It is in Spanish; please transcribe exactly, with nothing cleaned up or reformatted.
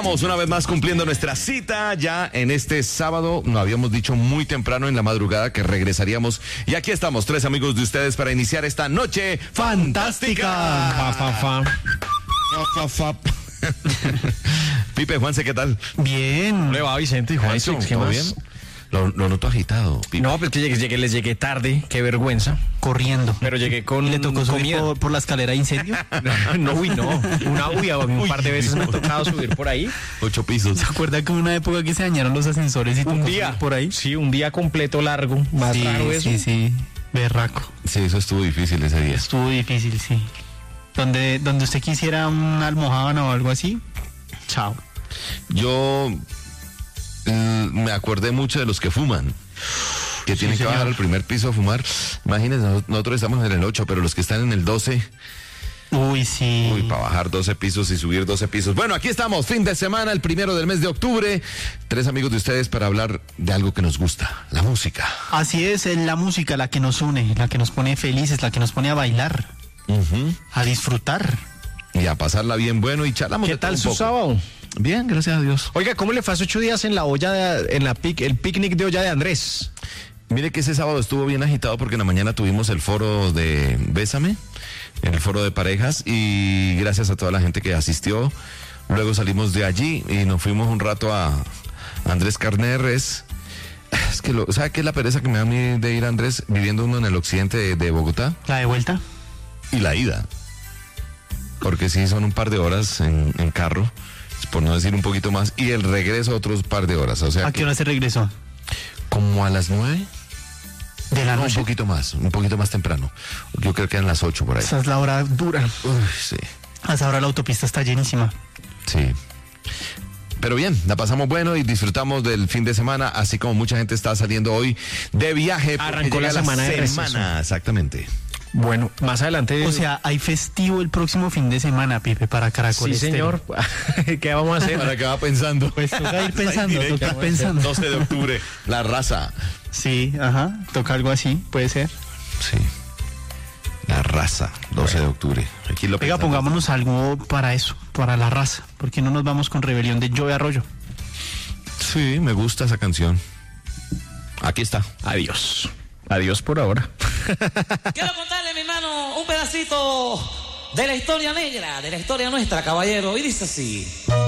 Estamos una vez más cumpliendo nuestra cita ya en este sábado. Nos habíamos dicho muy temprano en la madrugada que regresaríamos. Y aquí estamos, tres amigos de ustedes para iniciar esta noche fantástica. Fa, fa, fa. Fa, fa, fa. Pipe, Juanse, ¿qué tal? Bien. Le va Vicente y Juanse, ¿qué ¿Todo más? bien? Lo, lo noto agitado, Pipe. No, pues que llegué, llegué, les llegué tarde, qué vergüenza. Corriendo. Pero llegué con ¿Y le tocó subir comida. por, por la escalera de incendio? No, uy, no. Una uy, un Uy, par de veces me ha no. tocado subir por ahí. Ocho pisos. ¿Se acuerda que una época que se dañaron los ascensores y Un tocó día subir por ahí? Sí, un día completo largo. Más sí, raro eso. Sí, sí, berraco. Sí, eso estuvo difícil ese día. Estuvo difícil, sí. Donde, donde usted quisiera una almohábana o algo así, chao. Yo eh, me acordé mucho de los que fuman. Que tienen que señor. bajar al primer piso a fumar. Imagínense, no- nosotros estamos en el ocho, pero los que están en el doce... Uy, sí. Uy, para bajar doce pisos y subir doce pisos. Bueno, aquí estamos, fin de semana, el primero del mes de octubre. Tres amigos de ustedes para hablar de algo que nos gusta, la música. Así es, es la música la que nos une, la que nos pone felices, la que nos pone a bailar, Ujú. a disfrutar. Y a pasarla bien bueno y charlamos ¿Qué de todo tal un su poco. sábado? Bien, gracias a Dios. Oiga, ¿cómo le fue hace ocho días en la olla, de- en la pic, el picnic de olla de Andrés? Mire que ese sábado estuvo bien agitado porque en la mañana tuvimos el foro de Bésame, el foro de parejas, y gracias a toda la gente que asistió. Luego salimos de allí y nos fuimos un rato a Andrés Carneres. Es que, lo, ¿sabe qué es la pereza que me da a mí de ir a Andrés viviendo uno en el occidente de, de Bogotá? La de vuelta. Y la ida. Porque sí, son un par de horas en, en carro, por no decir un poquito más, y el regreso otros par de horas. O sea, ¿A que qué hora se regresó? como a las nueve. De la No, un noche. poquito más, un poquito más temprano. Yo creo que eran las ocho por ahí. Esa es la hora dura. Uy, sí, A esa hora la autopista está llenísima. sí. Pero bien, la pasamos bueno y disfrutamos del fin de semana, así como mucha gente está saliendo hoy de viaje. porque Arrancó la llega semana de semana, receso. Exactamente. Bueno, más adelante. O sea, hay festivo el próximo fin de semana, Pipe, para Caracol sí, Estéreo. señor. ¿Qué vamos a hacer? ¿Para qué va pensando? Pues toca ir pensando, Directo. toca ir pensando. doce de octubre, la raza. Sí, ajá, toca algo así, puede ser. Sí. La raza, doce de octubre. Aquí lo Oiga, pensamos. pongámonos algo para eso, para la raza. ¿Por qué no nos vamos con Rebelión de Joey Arroyo? Sí, me gusta esa canción. Aquí está. Adiós. Adiós por ahora. Quiero contarle, mi hermano, un pedacito de la historia negra, de la historia nuestra, caballero. Y dice así.